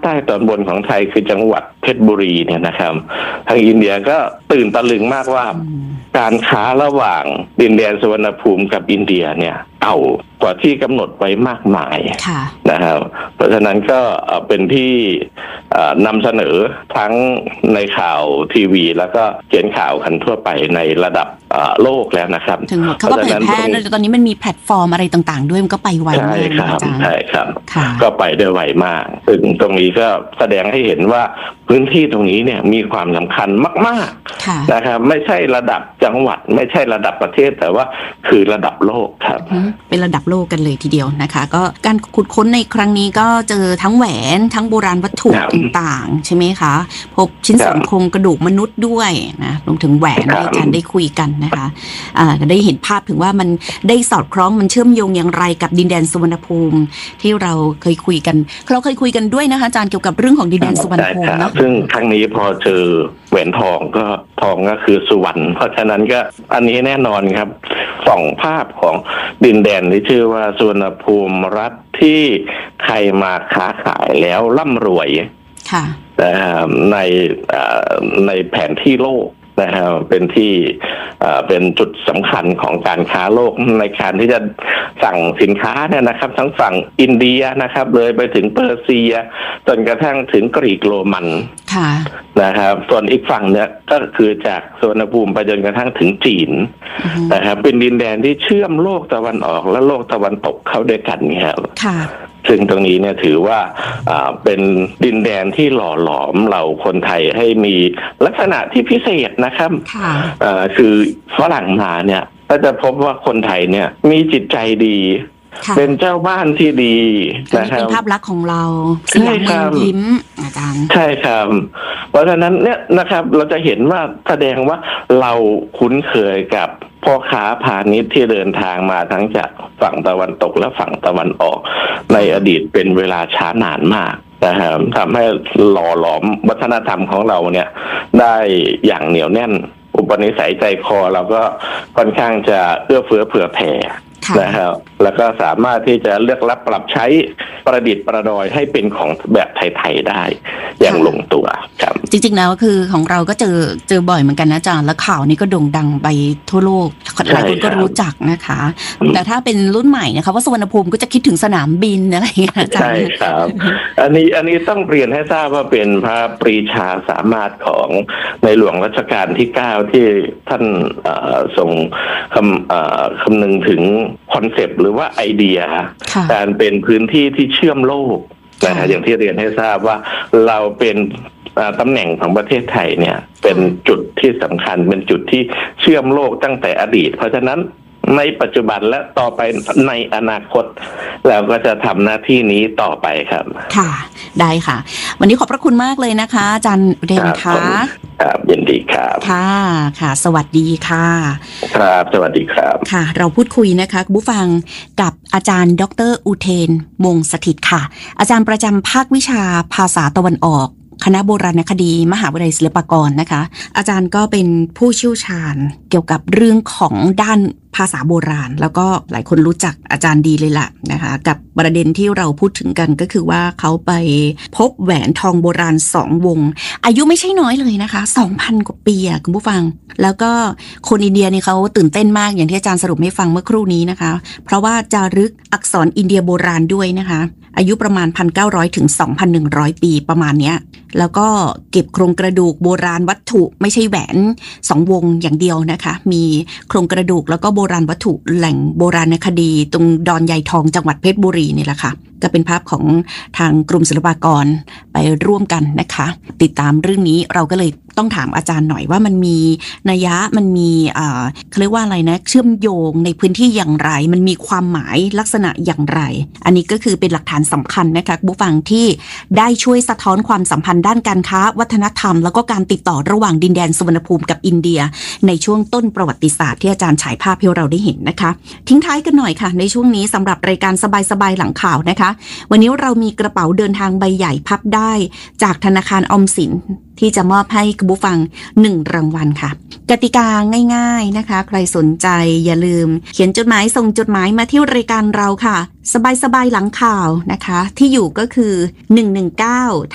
ใต้ตอนบนของไทยคือจังหวัดเพชรบุรีเนี่ยนะครับทางอินเดียก็ตื่นตะลึงมากว่าการค้าระหว่างดินแดนสุวรรณภูมิกับอินเดียเนี่ยเก่ากว่าที่กำหนดไว้มากมายนะครับเพราะฉะนั้นก็เป็นที่นำเสนอทั้งในข่าวทีวีแล้วก็เขียนข่าวกันทั่วไปในระดับโลกแล้วนะครับถึงเขาก็เผยแพร่ตอนนี้มันมีแพลตฟอร์มอะไรต่างๆด้วยมันก็ไปไวมากใช่ครับก็ไปได้ไวมากซึ่งตรงนี้ก็แสดงให้เห็นว่าพื้นที่ตรงนี้เนี่ยมีความสำคัญมากๆนะครับไม่ใช่ระดับจังหวัดไม่ใช่ระดับประเทศแต่ว่าคือระดับโลกครับเป็นระดับโลกกันเลยทีเดียวนะคะก็การขุดค้นในครั้งนี้ก็เจอทั้งแหวนทั้งโบราณวัตถุต่างๆใช่ไหมคะพบชิ้นส่วนโครงกระดูกมนุษย์ด้วยนะรวมถึงแหวนที่อาจารย์ได้คุยกันนะคะได้เห็นภาพถึงว่ามันได้สอดคล้องมันเชื่อมโยงอย่างไรกับดินแดนสุวรรณภูมิที่เราเคยคุยกันด้วยนะคะอาจารย์เกี่ยวกับเรื่องของดินแดนสุวรรณภูมิเนาะซึ่งครั้งนี้พอเจอแหวนทองก็คือสุวรรณเพราะฉะนั้นก็อันนี้แน่นอนครับส่องภาพของดินแดนที่ชื่อว่าสุวรรณภูมิรัฐที่ใครมาค้าขายแล้วร่ำรวยในแผนที่โลกนะครับเป็นจุดสำคัญของการค้าโลกในการที่จะสั่งสินค้าเนี่ยนะครับทั้งฝั่งอินเดียนะครับเลยไปถึงเปอร์เซียจนกระทั่งถึงกรีกโรมันนะครับส่วนอีกฝั่งเนี่ยก็คือจากสุวรรณภูมิไปจนกระทั่งถึงจีนนะครับเป็นดินแดนที่เชื่อมโลกตะวันออกและโลกตะวันตกเข้าด้วยกันครับซึ่งตรงนี้เนี่ยถือว่าเป็นดินแดนที่หล่อหลอมเหล่าคนไทยให้มีลักษณะที่พิเศษนะครับคือฝรั่งมาเนี่ยก็จะพบว่าคนไทยเนี่ยมีจิตใจดีเป็นเจ้าบ้านที่ดีนะครับเป็นภาพลักษณ์ของเราสยามเมืองยิ้มอาจารย์ใช่ครับเพราะฉะนั้นเนี่ยนะครับเราจะเห็นว่าแสดงว่าเราคุ้นเคยกับพ่อค้าพาณิชย์ที่เดินทางมาทั้งจากฝั่งตะวันตกและฝั่งตะวันออกในอดีตเป็นเวลาช้านานมากนะครับทำให้หล่อหลอมวัฒนธรรมของเราเนี่ยได้อย่างเหนียวแน่นอุปนิสัยใจคอเราก็ค่อนข้างจะเอื้อเฟื้อเผื่อแผ่นะครับแล้วก็สามารถที่จะเลือกรับปรับใช้ประดิษฐ์ประดอยให้เป็นของแบบไทยๆได้อย่างลงตัวครับจริงๆแล้วคือของเราก็เจอบ่อยเหมือนกันนะอาจารย์แล้วข่าวนี้ก็โด่งดังไปทั่วโลกหลายคนก็รู้จักนะคะแต่ถ้าเป็นรุ่นใหม่นะคะว่าสุวรรณภูมิก็จะคิดถึงสนามบินอะไรอย่างเงี้ยอาจารย์ใช่ครับอันนี้ต้องเรียนให้ทราบว่าเป็นพระปรีชาสามารถของในหลวงรัชกาลที่9ที่ท่านทรงคำนึงถึงคอนเซปต์หรือว่าไอเดียการเป็นพื้นที่ที่เชื่อมโลกนะฮะอย่างที่เรียนให้ทราบว่าเราเป็นตำแหน่งของประเทศไทยเนี่ยเป็นจุดที่สำคัญเป็นจุดที่เชื่อมโลกตั้งแต่อดีตเพราะฉะนั้นในปัจจุบันและต่อไปในอนาคตเราก็จะทำหน้าที่นี้ต่อไปครับค่ะได้ค่ะวันนี้ขอบพระคุณมากเลยนะคะอาจารย์อุเทนค่ะครับยินดีครับค่ะสวัสดีค่ะครับสวัสดีครับค่ะเราพูดคุยนะคะคุณผู้ฟังกับอาจารย์ดร.อุเทนวงศ์สถิตย์ค่ะอาจารย์ประจำภาควิชาภาษาตะวันออกคณะโบราณคดีมหาวิทยาลัยศิลปากรนะคะอาจารย์ก็เป็นผู้เชี่ยวชาญเกี่ยวกับเรื่องของด้านภาษาโบราณแล้วก็หลายคนรู้จักอาจารย์ดีเลยล่ะนะคะกับประเด็นที่เราพูดถึงกันก็คือว่าเขาไปพบแหวนทองโบราณ2วงอายุไม่ใช่น้อยเลยนะคะ 2,000 กว่าปีคุณผู้ฟังแล้วก็คนอินเดียนี่เขาตื่นเต้นมากอย่างที่อาจารย์สรุปให้ฟังเมื่อครู่นี้นะคะเพราะว่าจารึกอักษรอินเดียโบราณด้วยนะคะอายุประมาณ 1,900 ถึง 2,100 ปีประมาณเนี้ยแล้วก็เก็บโครงกระดูกโบราณวัตถุไม่ใช่แหวน2วงอย่างเดียวนะคะมีโครงกระดูกแล้วก็โบราณวัตถุแหล่งโบราณคดีตรงดอนใยทองจังหวัดเพชรบุรีนี่แหละค่ะก็เป็นภาพของทางกรมศิลปากรไปร่วมกันนะคะติดตามเรื่องนี้เราก็เลยต้องถามอาจารย์หน่อยว่ามันมีนัยยะมันมีเขาเรียกว่าอะไรนะเชื่อมโยงในพื้นที่อย่างไรมันมีความหมายลักษณะอย่างไรอันนี้ก็คือเป็นหลักฐานสำคัญนะคะผู้ฟังที่ได้ช่วยสะท้อนความสัมพันธ์ด้านการค้าวัฒนธรรมแล้วก็การติดต่อระหว่างดินแดนสุวรรณภูมิกับอินเดียในช่วงต้นประวัติศาสตร์ที่อาจารย์ฉายภาพให้เราได้เห็นนะคะทิ้งท้ายกันหน่อยค่ะในช่วงนี้สำหรับรายการสบายๆหลังข่าวนะคะวันนี้เรามีกระเป๋าเดินทางใบใหญ่พับได้จากธนาคารออมสินที่จะมอบให้คุณผู้ฟัง1รางวัลค่ะกติกาง่ายๆนะคะใครสนใจอย่าลืมเขียนจดหมายส่งจดหมายมาที่รายการเราค่ะสบายๆหลังข่าวนะคะที่อยู่ก็คือ119